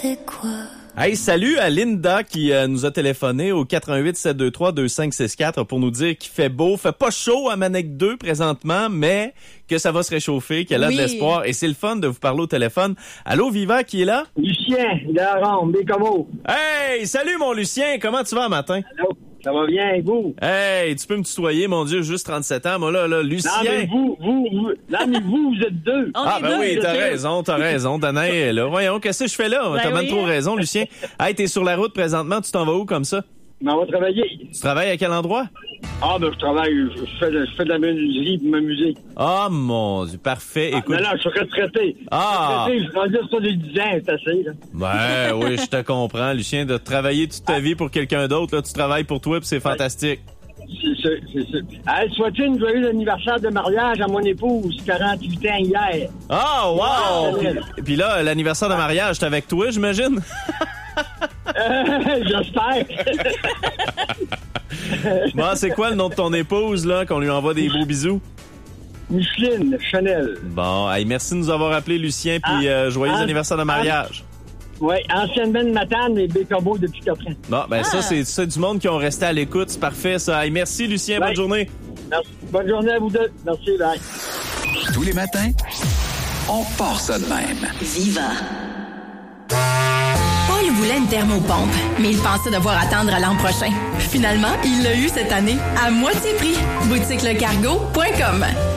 c'est quoi? Hey, salut à Linda qui nous a téléphoné au 88 723 2564 pour nous dire qu'il fait beau, fait pas chaud à Manic 2 présentement, mais que ça va se réchauffer, qu'elle a de l'espoir. Et c'est le fun de vous parler au téléphone. Allô, Viva, qui est là? Lucien, Laurent, Bécomo. Hey, salut mon Lucien, comment tu vas matin? Allô, ça va bien, et vous? Hey, tu peux me tutoyer, mon Dieu, juste 37 ans, moi là, Lucien. Non, mais vous êtes deux. Oui, t'as raison, Danae est là. Voyons, qu'est-ce que je fais là? T'as même trop raison, Lucien. Hey, t'es sur la route présentement, tu t'en vas où comme ça? On va travailler. Tu travailles à quel endroit? Je travaille, je fais de la menuiserie pour m'amuser. Ah, mon Dieu, parfait. Écoute. Non, je suis retraité. Je suis rendu ça de 10 ans, c'est assez, là. Ben oui, je te comprends, Lucien, de travailler toute ta vie pour quelqu'un d'autre, là, tu travailles pour toi, puis c'est fantastique. C'est ça. Hey, souhaite une joyeux anniversaire de mariage à mon épouse, 48 ans hier. Ah, wow! Puis là, l'anniversaire de mariage, c'est avec toi, j'imagine? J'espère. Bon, c'est quoi le nom de ton épouse, là, qu'on lui envoie des beaux bisous? Micheline Chanel. Bon, hey, merci de nous avoir appelé, Lucien, puis joyeux anniversaire de mariage. Oui, ancienne benne Matane et Bécomo depuis 4 ans. Bon, ben ça, c'est du monde qui ont resté à l'écoute, c'est parfait, ça. Hey, merci, Lucien, bonne journée. Merci. Bonne journée à vous deux. Merci, bye. Tous les matins, on part ça de même. Viva. Paul voulait une thermopompe, mais il pensait devoir attendre à l'an prochain. Finalement, il l'a eu cette année, à moitié prix. BoutiqueLeCargo.com